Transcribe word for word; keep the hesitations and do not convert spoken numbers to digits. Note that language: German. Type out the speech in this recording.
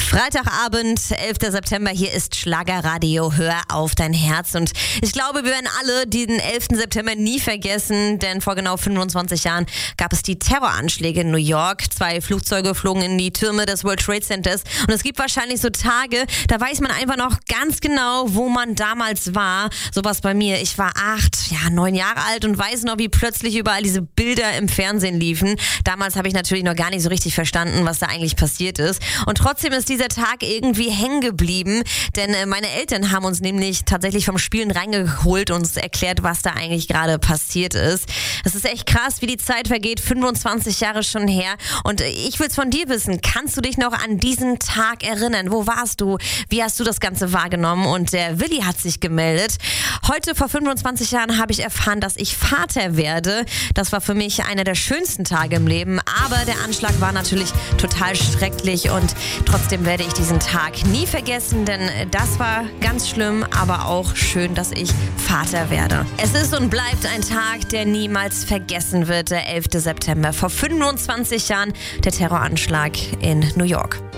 Freitagabend, elfter September, hier ist Schlagerradio, hör auf dein Herz. Und ich glaube, wir werden alle den elften September nie vergessen, denn vor genau fünfundzwanzig Jahren gab es die Terroranschläge in New York. Zwei Flugzeuge flogen in die Türme des World Trade Centers und es gibt wahrscheinlich so Tage, da weiß man einfach noch ganz genau, wo man damals war. Sowas bei mir, ich war acht, ja neun Jahre alt und weiß noch, wie plötzlich überall diese Bilder im Fernsehen liefen. Damals habe ich natürlich noch gar nicht so richtig verstanden, was da eigentlich passiert ist. Und trotzdem ist dieser Tag irgendwie hängen geblieben, denn äh, meine Eltern haben uns nämlich tatsächlich vom Spielen reingeholt und uns erklärt, was da eigentlich gerade passiert ist. Es ist echt krass, wie die Zeit vergeht, fünfundzwanzig Jahre schon her. Und äh, ich will es von dir wissen, kannst du dich noch an diesen Tag erinnern? Wo warst du? Wie hast du das Ganze wahrgenommen? Und der Willi hat sich gemeldet. Heute vor fünfundzwanzig Jahren habe ich erfahren, dass ich Vater werde. Das war für mich einer der schönsten Tage im Leben, aber der Anschlag war natürlich total schrecklich und trotzdem werde ich diesen Tag nie vergessen, denn das war ganz schlimm, aber auch schön, dass ich Vater werde. Es ist und bleibt ein Tag, der niemals vergessen wird, der elfter September. Vor fünfundzwanzig Jahren der Terroranschlag in New York.